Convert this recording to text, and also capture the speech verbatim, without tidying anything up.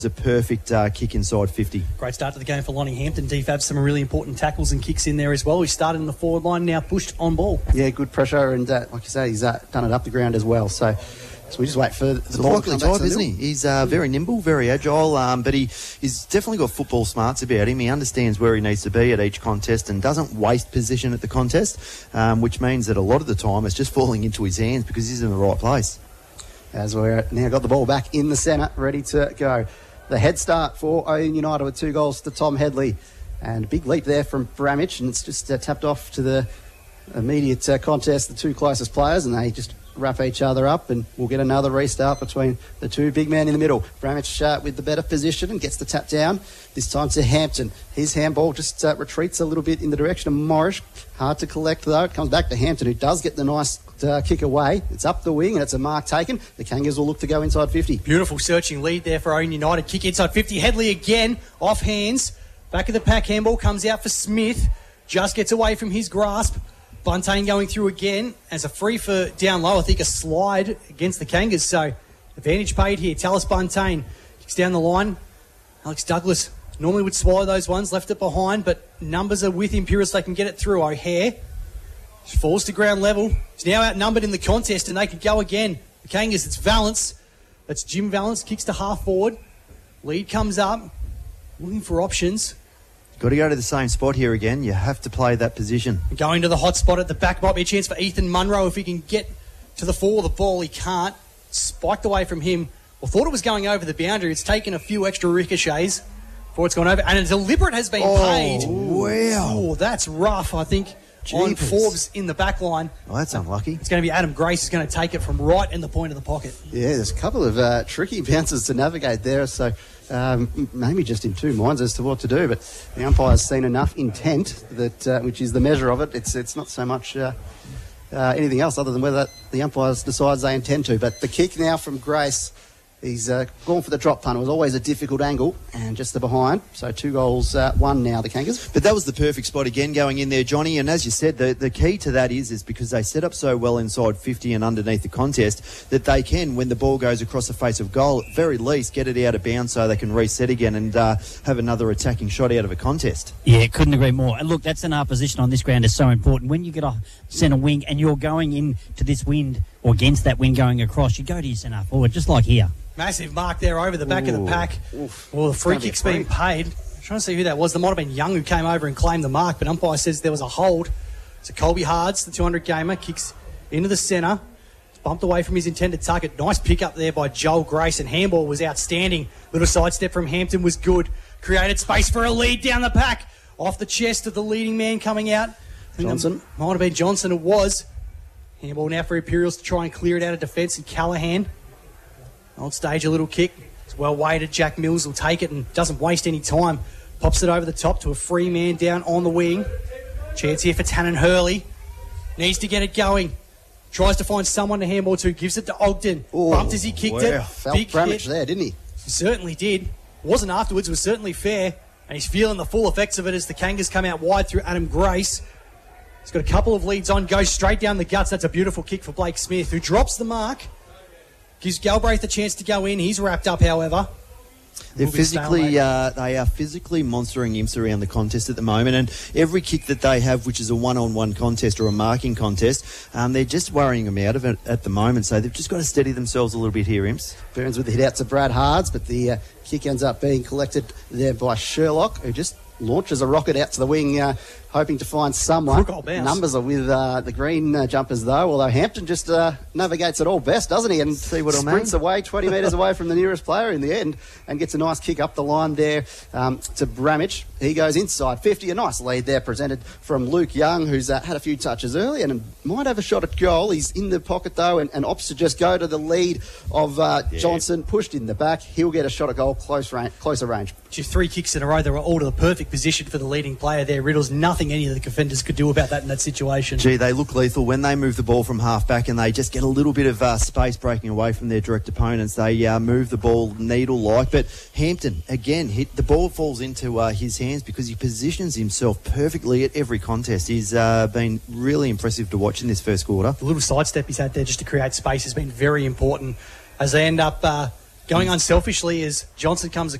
a perfect uh, kick inside fifty. Great start to the game for Lonnie Hampton. D F A B some really important tackles and kicks in there as well. He started in the forward line, now pushed on ball. Yeah, good pressure, and uh, like you say, he's uh, done it up the ground as well. So, so we just wait for the He's ball a to come likely back type, isn't he? He's uh, very nimble, very agile, um, but he, he's definitely got football smarts about him. He understands where he needs to be at each contest and doesn't waste position at the contest, um, which means that a lot of the time it's just falling into his hands because he's in the right place. As we're now got the ball back in the centre, ready to go. The head start for Owen United with two goals to Tom Headley. And a big leap there from Bramich, and it's just uh, tapped off to the immediate uh, contest, the two closest players, and they just wrap each other up, and we'll get another restart between the two big men in the middle. Bramich uh, with the better position and gets the tap down, this time to Hampton. His handball just uh, retreats a little bit in the direction of Morris. Hard to collect though. It comes back to Hampton, who does get the nice uh, kick away. It's up the wing and it's a mark taken. The Kangas will look to go inside fifty. Beautiful searching lead there for Owen United. Kick inside fifty. Headley again, off hands. Back of the pack, handball comes out for Smith. Just gets away from his grasp. Buntain going through again as a free for down low. I think a slide against the Kangas. So advantage paid here. Tallis Buntain kicks down the line. Alex Douglas normally would swallow those ones, left it behind, but numbers are with Imperials. They can get it through. O'Hare falls to ground level. He's now outnumbered in the contest and they could go again. The Kangas, it's Valance. That's Jim Valance. Kicks to half forward. Lead comes up. Looking for options. Got to go to the same spot here again. You have to play that position. Going to the hot spot at the back might be a chance for Ethan Munro if he can get to the fore of the ball. He can't. Spiked away from him. Well, thought it was going over the boundary. It's taken a few extra ricochets before it's gone over. And a deliberate has been oh, paid. Wow. Oh, that's rough, I think, Jeepers. on Forbes in the back line. Oh, that's unlucky. It's going to be Adam Grace who's going to take it from right in the point of the pocket. Yeah, there's a couple of uh, tricky bounces to navigate there, so um, maybe just in two minds as to what to do, but the umpire's seen enough intent, that uh, which is the measure of it. It's it's not so much uh, uh, anything else other than whether the umpires decides they intend to. But the kick now from Grace, he's uh, gone for the drop punt. It was always a difficult angle, and just the behind. So two goals, uh, one now, the Kangas. But that was the perfect spot again going in there, Johnny. And as you said, the, the key to that is is because they set up so well inside fifty and underneath the contest that they can, when the ball goes across the face of goal, at very least get it out of bounds so they can reset again and uh, have another attacking shot out of a contest. Yeah, couldn't agree more. And look, that centre position on this ground is so important. When you get off centre wing and you're going into this wind or against that wind going across, you go to your centre forward, just like here. Massive mark there over the back Ooh. of the pack. Oof. Well, the free It's kick's gonna be been paid. I'm trying to see who that was. There might have been Young who came over and claimed the mark, but umpire says there was a hold. So Colby Hards, the two hundred gamer, kicks into the centre. It's bumped away from his intended target. Nice pick up there by Joel Grace, and handball was outstanding. Little sidestep from Hampton was good. Created space for a lead down the pack. Off the chest of the leading man coming out. Johnson. Might have been Johnson, it was. Handball now for Imperials to try and clear it out of defence, and Callahan. Old stage, a little kick. It's well weighted. Jack Mills will take it and doesn't waste any time. Pops it over the top to a free man down on the wing. Chance here for Tannen Hurley. Needs to get it going. Tries to find someone to handball to. Gives it to Ogden. Ooh, Bumped as he kicked wow. it. Felt Big Bramich hit. there, didn't he? Certainly did. Wasn't afterwards. Was certainly fair. And he's feeling the full effects of it as the Kangas come out wide through Adam Grace. He's got a couple of leads on. Goes straight down the guts. That's a beautiful kick for Blake Smith, who drops the mark. Gives Galbraith a chance to go in. He's wrapped up, however. They're physically, uh, they are physically monstering imps around the contest at the moment, and every kick that they have, which is a one-on-one contest or a marking contest, um, they're just worrying them out of it at the moment. So they've just got to steady themselves a little bit here, imps. Burns with the hit out to Brad Hards, but the uh, kick ends up being collected there by Sherlock, who just launches a rocket out to the wing, uh, hoping to find someone. Crook old bounce. Numbers are with uh, the green uh, jumpers, though, although Hampton just uh, navigates it all best, doesn't he? And See what I mean? sprints away twenty metres away from the nearest player in the end and gets a nice kick up the line there um, to Bramich. He goes inside fifty. A nice lead there presented from Luke Young, who's uh, had a few touches early and might have a shot at goal. He's in the pocket, though, and, and opts to just go to the lead of uh, Yeah. Johnson, pushed in the back. He'll get a shot at goal, close range, closer range. Just three kicks in a row. They were all to the perfect position for the leading player there. Riddles, nothing any of the defenders could do about that in that situation. Gee, they look lethal when they move the ball from half back and they just get a little bit of uh, space breaking away from their direct opponents. They uh, move the ball needle-like. But Hampton, again, hit the ball falls into uh, his hands because he positions himself perfectly at every contest. He's uh, been really impressive to watch in this first quarter. The little sidestep he's had there just to create space has been very important as they end up uh, Going unselfishly as Johnson comes